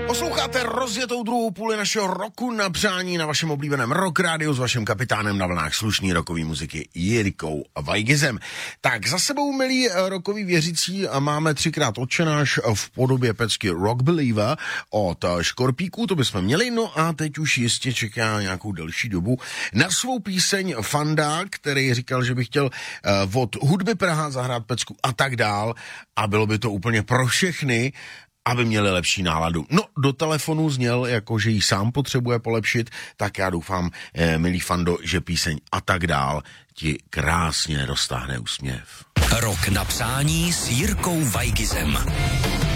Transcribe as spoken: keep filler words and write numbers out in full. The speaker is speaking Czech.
Posloucháte rozjetou druhou půli našeho roku na přání na vašem oblíbeném Rock Rádiu s vaším kapitánem na vlnách slušný rokový muziky Jirkou Vajgizem. Tak za sebou, milí rokoví věřící, máme třikrát Otčenáš v podobě pecky Rock Believer od Škorpíků, to bychom měli, no a teď už jistě čeká nějakou delší dobu na svou píseň Fanda, který říkal, že by chtěl od Hudby Praha zahrát pecku a tak dál a bylo by to úplně pro všechny, aby měli lepší náladu. No, do telefonu zněl, jako že ji sám potřebuje polepšit, tak já doufám, eh, milý Fando, že píseň a tak dál ti krásně roztáhne úsměv. Rok na přání s Jirkou Vajgizem.